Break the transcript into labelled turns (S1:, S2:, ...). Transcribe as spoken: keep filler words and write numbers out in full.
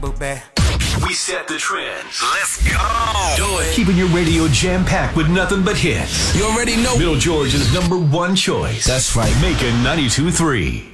S1: book bag.
S2: We set the trends.
S3: Let's go. Do it.
S2: Keeping your radio jam-packed with nothing but hits.
S3: You already know.
S2: Middle Georgia's number one choice.
S3: That's right.
S2: Macon ninety-two point three.